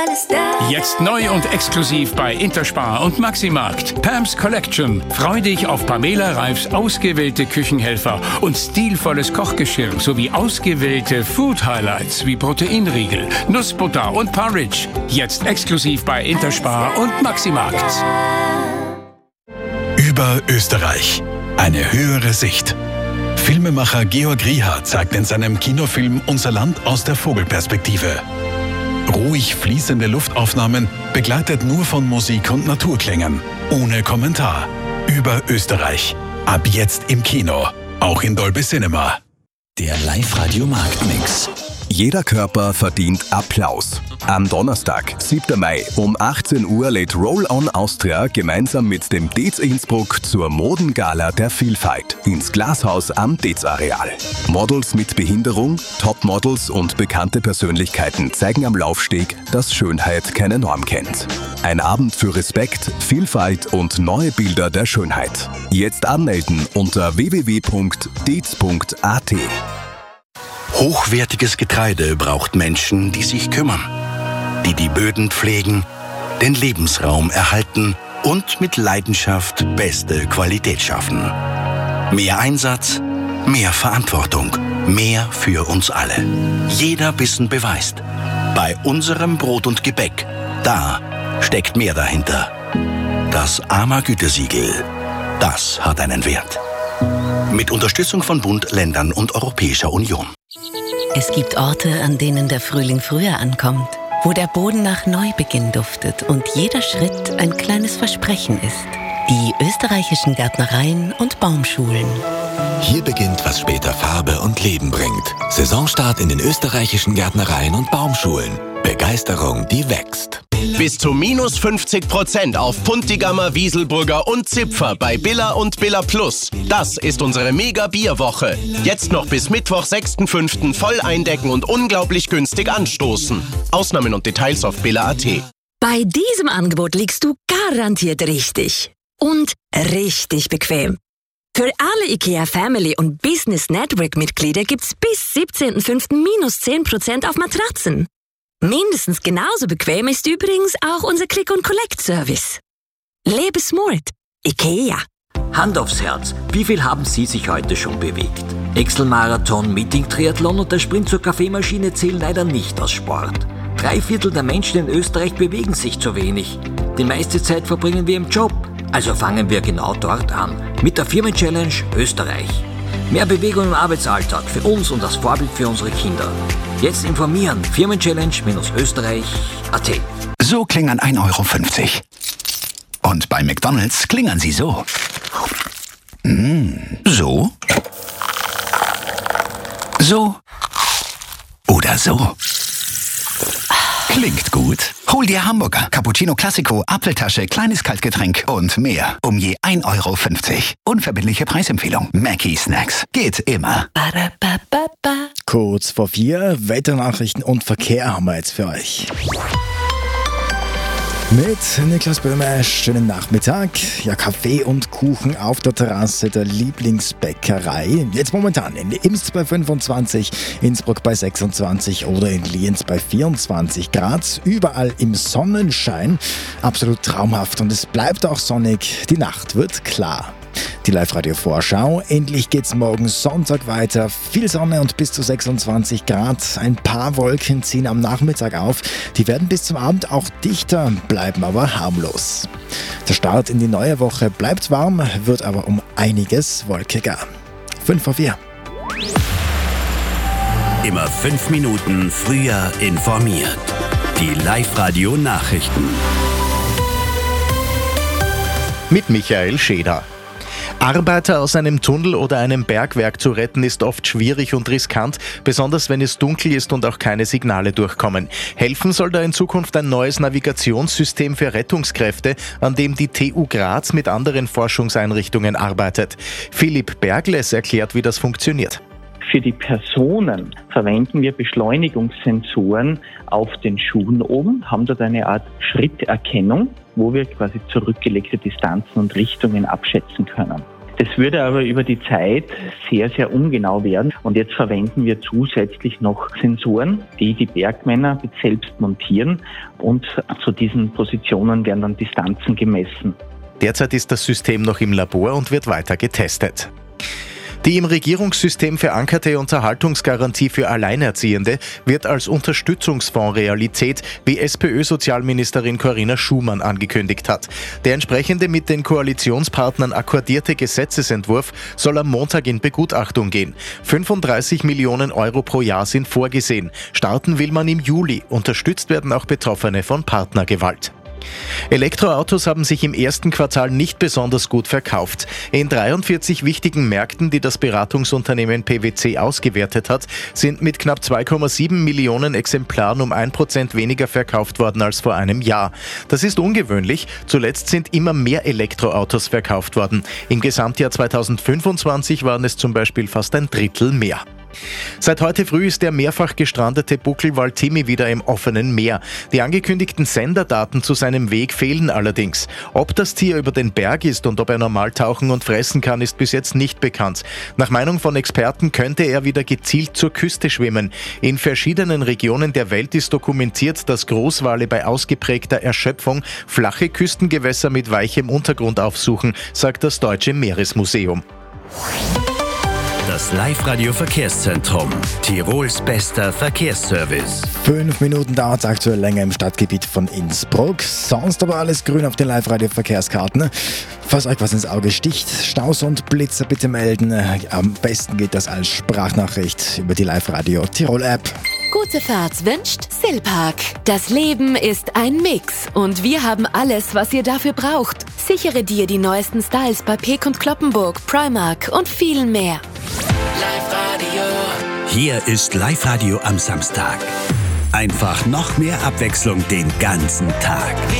Jetzt neu und exklusiv bei Interspar und Maximarkt. Pam's Collection. Freu dich auf Pamela Reifs ausgewählte Küchenhelfer und stilvolles Kochgeschirr sowie ausgewählte Food Highlights wie Proteinriegel, Nussbutter und Porridge. Jetzt exklusiv bei Interspar und Maximarkt. Über Österreich. Eine höhere Sicht. Filmemacher Georg Rieher zeigt in seinem Kinofilm Unser Land aus der Vogelperspektive. Ruhig fließende Luftaufnahmen, begleitet nur von Musik und Naturklängen. Ohne Kommentar. Über Österreich. Ab jetzt im Kino. Auch in Dolby Cinema. Der Live-Radio Marktmix. Jeder Körper verdient Applaus. Am Donnerstag, 7. Mai um 18 Uhr lädt Roll On Austria gemeinsam mit dem Dez Innsbruck zur Modengala der Vielfalt ins Glashaus am Dez-Areal. Models mit Behinderung, Topmodels und bekannte Persönlichkeiten zeigen am Laufsteg, dass Schönheit keine Norm kennt. Ein Abend für Respekt, Vielfalt und neue Bilder der Schönheit. Jetzt anmelden unter www.dez.at. Hochwertiges Getreide braucht Menschen, die sich kümmern, die die Böden pflegen, den Lebensraum erhalten und mit Leidenschaft beste Qualität schaffen. Mehr Einsatz, mehr Verantwortung, mehr für uns alle. Jeder Bissen beweist. Bei unserem Brot und Gebäck, da steckt mehr dahinter. Das AMA-Gütesiegel, das hat einen Wert. Mit Unterstützung von Bund, Ländern und Europäischer Union. Es gibt Orte, an denen der Frühling früher ankommt, wo der Boden nach Neubeginn duftet und jeder Schritt ein kleines Versprechen ist. Die österreichischen Gärtnereien und Baumschulen. Hier beginnt, was später Farbe und Leben bringt. Saisonstart in den österreichischen Gärtnereien und Baumschulen. Begeisterung, die wächst. Bis zu minus 50% auf Puntigammer, Wieselburger und Zipfer bei Billa und Billa Plus. Das ist unsere Mega-Bierwoche. Jetzt noch bis Mittwoch, 6.5. voll eindecken und unglaublich günstig anstoßen. Ausnahmen und Details auf billa.at. Bei diesem Angebot liegst du garantiert richtig. Und richtig bequem. Für alle IKEA Family und Business Network Mitglieder gibt's bis 17.05. minus 10% auf Matratzen. Mindestens genauso bequem ist übrigens auch unser Click-and-Collect-Service. Lebe smart. IKEA. Hand aufs Herz, wie viel haben Sie sich heute schon bewegt? Excel-Marathon, Meeting-Triathlon und der Sprint zur Kaffeemaschine zählen leider nicht als Sport. 3/4 der Menschen in Österreich bewegen sich zu wenig. Die meiste Zeit verbringen wir im Job. Also fangen wir genau dort an. Mit der Firmen-Challenge Österreich. Mehr Bewegung im Arbeitsalltag für uns und das Vorbild für unsere Kinder. Jetzt informieren. Firmenchallenge-österreich.at. So klingern 1,50 €. Und bei McDonald's klingern sie so. So. So. Oder so. Klingt gut. Hol dir Hamburger, Cappuccino Classico, Apfeltasche, kleines Kaltgetränk und mehr. Um je 1,50 €. Unverbindliche Preisempfehlung. Mackie Snacks. Geht immer. Kurz vor 4, Wetternachrichten und Verkehr haben wir jetzt für euch. Mit Niklas Böhmer, schönen Nachmittag. Ja, Kaffee und Kuchen auf der Terrasse der Lieblingsbäckerei. Jetzt momentan in Imst bei 25, Innsbruck bei 26 oder in Lienz bei 24 Grad. Überall im Sonnenschein. Absolut traumhaft und es bleibt auch sonnig. Die Nacht wird klar. Die Live-Radio-Vorschau. Endlich geht's morgen Sonntag weiter. Viel Sonne und bis zu 26 Grad. Ein paar Wolken ziehen am Nachmittag auf. Die werden bis zum Abend auch dichter, bleiben aber harmlos. Der Start in die neue Woche bleibt warm, wird aber um einiges wolkiger. 5 vor 4. Immer 5 Minuten früher informiert. Die Live-Radio-Nachrichten. Mit Michael Scheder. Arbeiter aus einem Tunnel oder einem Bergwerk zu retten ist oft schwierig und riskant, besonders wenn es dunkel ist und auch keine Signale durchkommen. Helfen soll da in Zukunft ein neues Navigationssystem für Rettungskräfte, an dem die TU Graz mit anderen Forschungseinrichtungen arbeitet. Philipp Bergles erklärt, wie das funktioniert. Für die Personen verwenden wir Beschleunigungssensoren auf den Schuhen oben, haben dort eine Art Schritterkennung, wo wir quasi zurückgelegte Distanzen und Richtungen abschätzen können. Das würde aber über die Zeit sehr, sehr ungenau werden. Und jetzt verwenden wir zusätzlich noch Sensoren, die die Bergmänner selbst montieren. Und zu diesen Positionen werden dann Distanzen gemessen. Derzeit ist das System noch im Labor und wird weiter getestet. Die im Regierungssystem verankerte Unterhaltungsgarantie für Alleinerziehende wird als Unterstützungsfonds Realität, wie SPÖ-Sozialministerin Corinna Schumann angekündigt hat. Der entsprechende mit den Koalitionspartnern akkordierte Gesetzesentwurf soll am Montag in Begutachtung gehen. 35 Millionen Euro pro Jahr sind vorgesehen. Starten will man im Juli. Unterstützt werden auch Betroffene von Partnergewalt. Elektroautos haben sich im ersten Quartal nicht besonders gut verkauft. In 43 wichtigen Märkten, die das Beratungsunternehmen PwC ausgewertet hat, sind mit knapp 2,7 Millionen Exemplaren um 1% weniger verkauft worden als vor einem Jahr. Das ist ungewöhnlich. Zuletzt sind immer mehr Elektroautos verkauft worden. Im Gesamtjahr 2025 waren es zum Beispiel fast ein Drittel mehr. Seit heute früh ist der mehrfach gestrandete Buckelwal Timmy wieder im offenen Meer. Die angekündigten Senderdaten zu seinem Weg fehlen allerdings. Ob das Tier über den Berg ist und ob er normal tauchen und fressen kann, ist bis jetzt nicht bekannt. Nach Meinung von Experten könnte er wieder gezielt zur Küste schwimmen. In verschiedenen Regionen der Welt ist dokumentiert, dass Großwale bei ausgeprägter Erschöpfung flache Küstengewässer mit weichem Untergrund aufsuchen, sagt das Deutsche Meeresmuseum. Das Live-Radio-Verkehrszentrum. Tirols bester Verkehrsservice. 5 Minuten dauert es aktuell länger im Stadtgebiet von Innsbruck. Sonst aber alles grün auf den Live-Radio-Verkehrskarten. Falls euch was ins Auge sticht, Staus und Blitzer bitte melden. Am besten geht das als Sprachnachricht über die Live-Radio Tirol-App. Gute Fahrt wünscht Silpark. Das Leben ist ein Mix und wir haben alles, was ihr dafür braucht. Sichere dir die neuesten Styles bei Peek & Cloppenburg, Primark und vielen mehr. Live-Radio. Hier ist Live-Radio am Samstag. Einfach noch mehr Abwechslung den ganzen Tag.